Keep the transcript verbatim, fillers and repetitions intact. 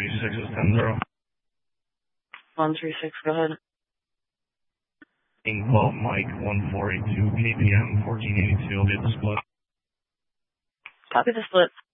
three six is ten zero. one three six, go ahead. Inkwell Mike one four eight two, K P M fourteen eighty-two, get the split. Copy the split.